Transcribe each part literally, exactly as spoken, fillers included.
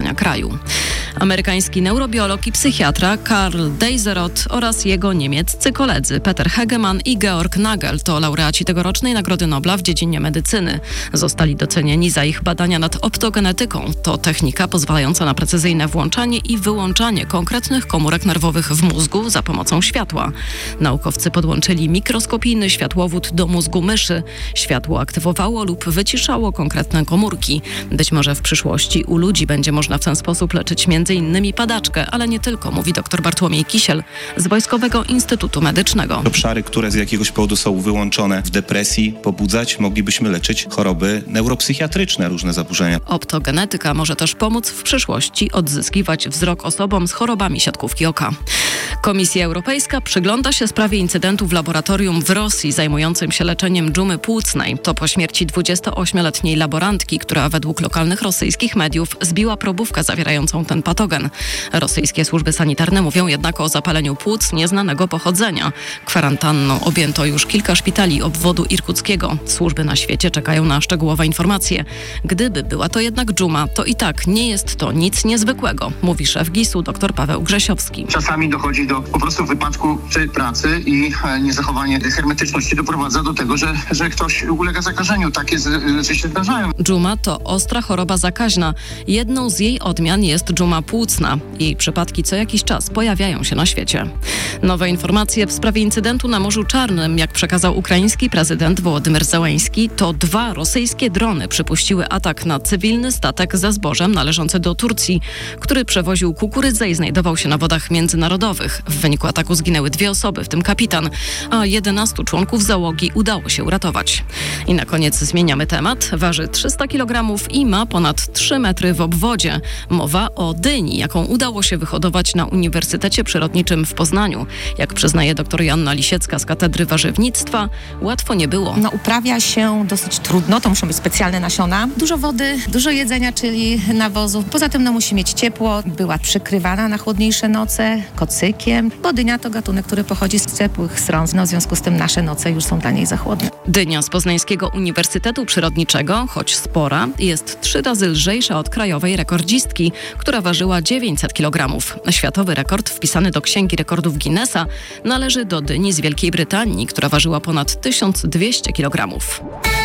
położenia kraju. Amerykański neurobiolog i psychiatra Karl Deiseroth oraz jego niemieccy koledzy Peter Hegemann i Georg Nagel to laureaci tegorocznej Nagrody Nobla w dziedzinie medycyny. Zostali docenieni za ich badania nad optogenetyką. To technika pozwalająca na precyzyjne włączanie i wyłączanie konkretnych komórek nerwowych w mózgu za pomocą światła. Naukowcy podłączyli mikroskopijny światłowód do mózgu myszy. Światło aktywowało lub wyciszało konkretne komórki. Być może w przyszłości u ludzi będzie można w ten sposób leczyć między innymi padaczkę, ale nie tylko, mówi dr Bartłomiej Kisiel z Wojskowego Instytutu Medycznego. Obszary, które z jakiegoś powodu są wyłączone w depresji, pobudzać, moglibyśmy leczyć choroby neuropsychiatryczne, różne zaburzenia. Optogenetyka może też pomóc w przyszłości odzyskiwać wzrok osobom z chorobami siatkówki oka. Komisja Europejska przygląda się sprawie incydentu w laboratorium w Rosji zajmującym się leczeniem dżumy płucnej. To po śmierci dwudziestoośmioletniej laborantki, która według lokalnych rosyjskich mediów zbiła probówkę zawierającą ten patogen. Rosyjskie służby sanitarne mówią jednak o zapaleniu płuc nieznanego pochodzenia. Kwarantanną objęto już kilka szpitali obwodu irkuckiego. Służby na świecie czekają na szczegółowe informacje. Gdyby była to jednak dżuma, to i tak nie jest to nic niezwykłego, mówi szef gisu dr Paweł Grzesiowski. Czasami dochodzi do po prostu wypadku przy pracy i niezachowanie hermetyczności doprowadza do tego, że, że ktoś ulega zakażeniu. Takie rzeczy się zdarzają. Dżuma to ostra choroba zakaźna. Jedną z jej odmian jest dżuma płucna. Jej przypadki co jakiś czas pojawiają się na świecie. Nowe informacje w sprawie incydentu na Morzu Czarnym, jak przekazał ukraiński prezydent Wołodymyr Zełenski, to dwa rosyjskie drony przypuściły atak na cywilny statek ze zbożem należący do Turcji, który przewoził kukurydzę i znajdował się na wodach międzynarodowych. W wyniku ataku zginęły dwie osoby, w tym kapitan, a jedenastu członków załogi udało się uratować. I na koniec zmieniamy temat. Waży trzysta kilogramów i ma ponad trzy metry w obwodzie. Mowa o dyni, jaką udało się wyhodować na Uniwersytecie Przyrodniczym w Poznaniu. Jak przyznaje dr Joanna Lisiecka z Katedry Warzywnictwa, łatwo nie było. No, uprawia się dosyć trudno, to muszą być specjalne nasiona. Dużo wody, dużo jedzenia, czyli nawozów. Poza tym no, musi mieć ciepło. Była przykrywana na chłodniejsze noce kocykiem, bo dynia to gatunek, który pochodzi z ciepłych stron. No, w związku z tym nasze noce już są dla niej za chłodne. Dynia z Poznańskiego Uniwersytetu Przyrodniczego, choć spora, jest trzy razy lżejsza od krajowej rekordzistki, która ważyła dziewięćset kilogramów. Światowy rekord wpisany do Księgi Rekordów Guinnessa należy do dyni z Wielkiej Brytanii, która ważyła ponad tysiąc dwieście kilogramów.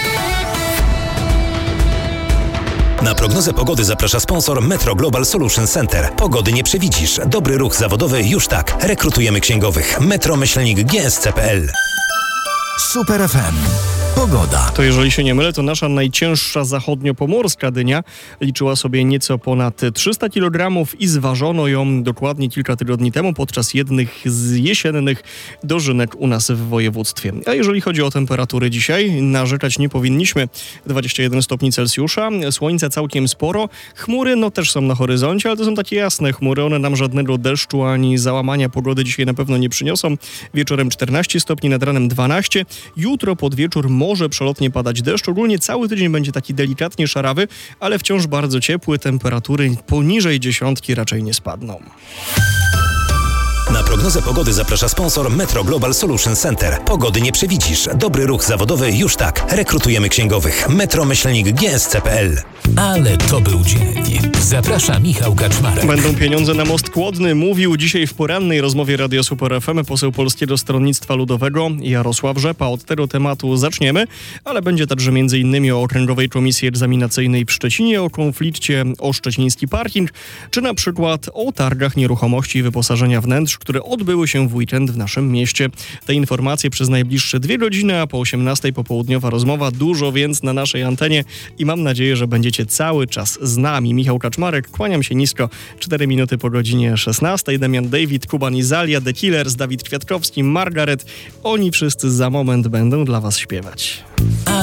Na prognozę pogody zaprasza sponsor Metro Global Solution Center. Pogody nie przewidzisz. Dobry ruch zawodowy już tak. Rekrutujemy księgowych. metro myślnik g s c kropka p l. Super F M. Pogoda. To jeżeli się nie mylę, to nasza najcięższa zachodniopomorska dynia liczyła sobie nieco ponad trzysta kilogramów i zważono ją dokładnie kilka tygodni temu podczas jednych z jesiennych dożynek u nas w województwie. A jeżeli chodzi o temperatury dzisiaj, narzekać nie powinniśmy. dwadzieścia jeden stopni Celsjusza, słońca całkiem sporo, chmury no też są na horyzoncie, ale to są takie jasne chmury, one nam żadnego deszczu ani załamania pogody dzisiaj na pewno nie przyniosą. Wieczorem czternaście stopni, nad ranem dwanaście. Jutro pod wieczór może przelotnie padać deszcz. Ogólnie cały tydzień będzie taki delikatnie szarawy, ale wciąż bardzo ciepły. Temperatury poniżej dziesiątki raczej nie spadną. Na prognozę pogody zaprasza sponsor Metro Global Solution Center. Pogody nie przewidzisz. Dobry ruch zawodowy już tak. Rekrutujemy księgowych. metro myślnik g s c kropka p l. Ale to był dzień. Zaprasza Michał Kaczmarek. Będą pieniądze na most Kłodny, mówił dzisiaj w porannej rozmowie Radia Super F M poseł Polskiego Stronnictwa Ludowego Jarosław Rzepa. Od tego tematu zaczniemy, ale będzie także między innymi o Okręgowej Komisji Egzaminacyjnej w Szczecinie, o konflikcie o szczeciński parking, czy na przykład o targach nieruchomości i wyposażenia wnętrz, które odbyły się w weekend w naszym mieście. Te informacje przez najbliższe dwie godziny, a po osiemnastej popołudniowa rozmowa. Dużo więc na naszej antenie i mam nadzieję, że będziecie cały czas z nami. Michał Kaczmarek, kłaniam się nisko. cztery minuty po godzinie szesnastej. Damian David, Kuban Izalia, The Killers, Dawid Kwiatkowski, Margaret. Oni wszyscy za moment będą dla was śpiewać.